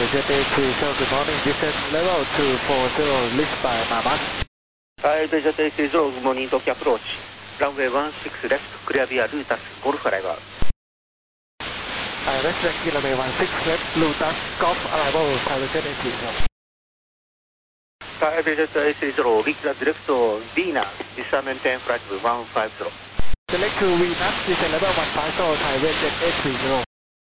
Jet A30, good morning. Descent level 240, list by Mamas. Jet A30, good morning, Tokyo approach. Runway 16 left, clear via Lutas, Golf arrival. Resident runway 16 left, Lutas, Golf arrival, Jet A30. Jet A30, reach the direct to Venus, descent maintain flight 150. Select to Venus, descent level 150, Jet A30.